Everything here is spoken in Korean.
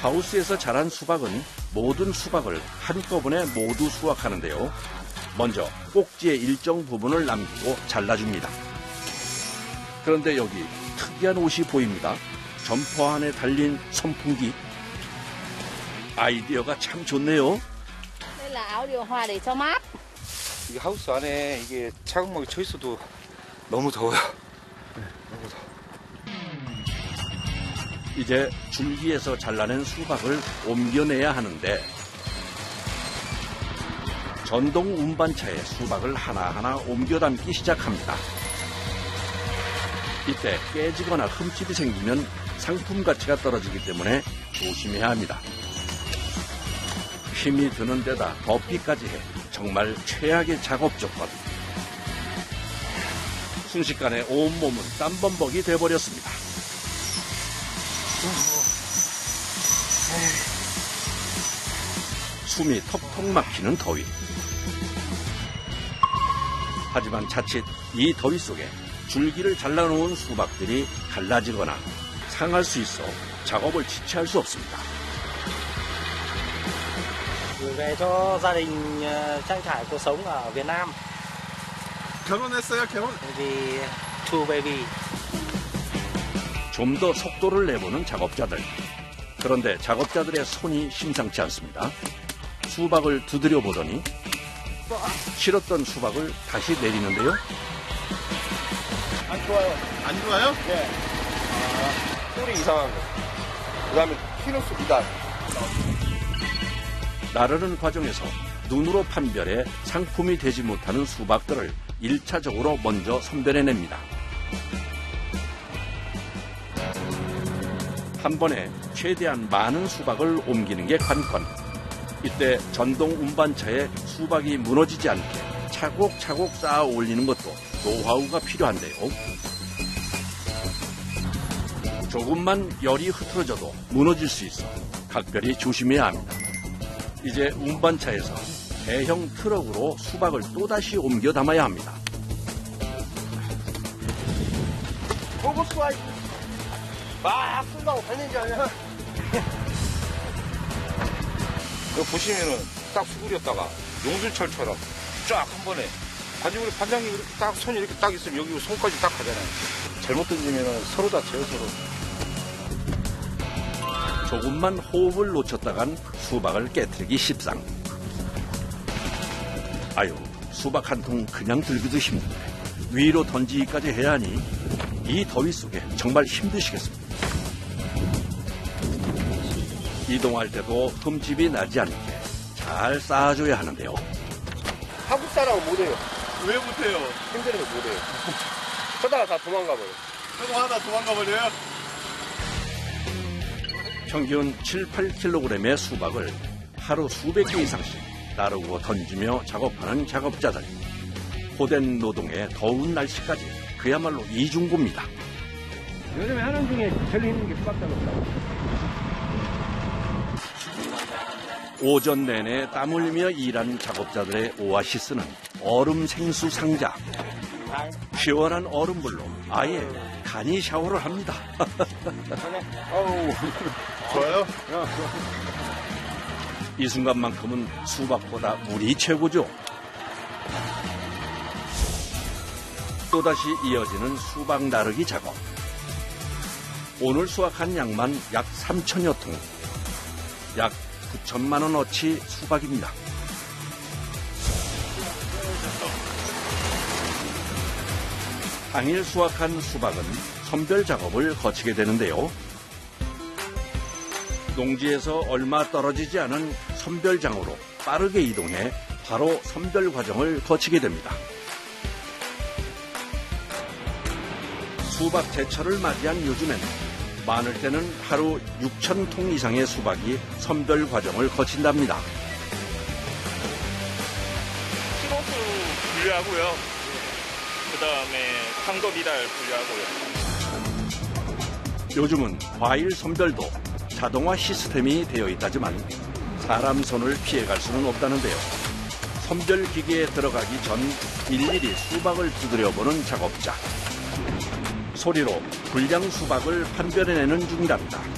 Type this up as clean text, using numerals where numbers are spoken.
하우스에서 자란 수박은 모든 수박을 한꺼번에 모두 수확하는데요. 먼저 꼭지의 일정 부분을 남기고 잘라줍니다. 그런데 여기 특이한 옷이 보입니다. 점퍼 안에 달린 선풍기. 아이디어가 참 좋네요. đây là áo điều hòa để cho mát. 이 하우스 안에 이게 차광막이 쳐 있어도 너무 더워요. 너무 더워. 이제 줄기에서 잘라낸 수박을 옮겨내야 하는데 전동 운반차에 수박을 하나하나 옮겨 담기 시작합니다. 이때 깨지거나 흠집이 생기면 상품 가치가 떨어지기 때문에 조심해야 합니다. 힘이 드는 데다 덮기까지 해 정말 최악의 작업 조건. 순식간에 온몸은 땀범벅이 돼버렸습니다. 숨이 턱턱 막히는 더위. 하지만 자칫 이 더위 속에 줄기를 잘라놓은 수박들이 갈라지거나 상할 수 있어 작업을 지체할 수 없습니다. gửi về cho gia đình trang trải cuộc sống ở Việt Nam. 결혼했어요, 결혼? Vì two baby. 좀 더 속도를 내보는 작업자들. 그런데 작업자들의 손이 심상치 않습니다. 수박을 두드려 보더니 실었던 수박을 다시 내리는데요. 안 좋아요. 안 좋아요? 네. 소리 이상한 거. 그 다음에 키로수 미달. 나르는 과정에서 눈으로 판별해 상품이 되지 못하는 수박들을 1차적으로 먼저 선별해냅니다. 한 번에 최대한 많은 수박을 옮기는 게 관건. 이때 전동 운반차에 수박이 무너지지 않게 차곡차곡 쌓아 올리는 것도 노하우가 필요한데요. 조금만 열이 흐트러져도 무너질 수 있어 각별히 조심해야 합니다. 이제 운반차에서 대형 트럭으로 수박을 또다시 옮겨 담아야 합니다. 보고 수아 막 쓴다고 달리는 게 아니야. 이거 보시면은 딱 수그렸다가 용술철처럼 쫙 한 번에. 아니 우리 반장님 이렇게 딱 손이 이렇게 딱 있으면 여기 손까지 딱 가잖아요. 잘못 던지면은 서로 다쳐요, 서로. 조금만 호흡을 놓쳤다간 수박을 깨트리기 십상. 아유, 수박 한 통 그냥 들기도 힘든데 위로 던지기까지 해야 하니 이 더위 속에 정말 힘드시겠습니다. 이동할 때도 흠집이 나지 않게 잘 쌓아줘야 하는데요. 한국 사람은 못해요. 왜 못해요? 힘들어서 못해요. 그러다가 다 도망가버려. 저거 하나 도망가 버려요? 평균 7, 8kg의 수박을 하루 수백 개 이상씩 나르고 던지며 작업하는 작업자들. 고된 노동에 더운 날씨까지 그야말로 이중고입니다. 요즘에 하는 중에 제일 힘든 게 수박 작업이다. 오전 내내 땀 흘리며 일한 작업자들의 오아시스는 얼음 생수 상자. 시원한 얼음물로 아예 간이 샤워를 합니다. 어우, 좋아요? 이 순간만큼은 수박보다 물이 최고죠. 또다시 이어지는 수박 나르기 작업. 오늘 수확한 양만 약 3천여 통. 약 9천만 원어치 수박입니다. 당일 수확한 수박은 선별 작업을 거치게 되는데요. 농지에서 얼마 떨어지지 않은 선별장으로 빠르게 이동해 바로 선별 과정을 거치게 됩니다. 수박 제철을 맞이한 요즘에는 많을 때는 하루 6,000통 이상의 수박이 선별 과정을 거친답니다. 키로수 분류하고요. 그 다음에 상도 미달 분류하고요. 요즘은 과일 선별도 자동화 시스템이 되어 있다지만 사람 손을 피해갈 수는 없다는데요. 선별 기계에 들어가기 전 일일이 수박을 두드려보는 작업자. 소리로 불량 수박을 판별해내는 중이랍니다.